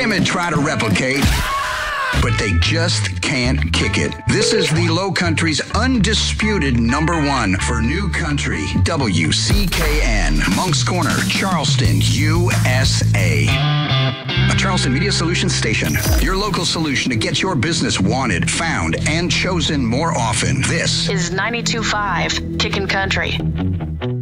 Women try to replicate, but they just can't kick it. This is the Low Country's undisputed #1 for New Country, WCKN, Moncks Corner, Charleston, USA. A Charleston Media Solutions station. Your local solution to get your business wanted, found, and chosen more often. This is 92.5 Kickin' Country.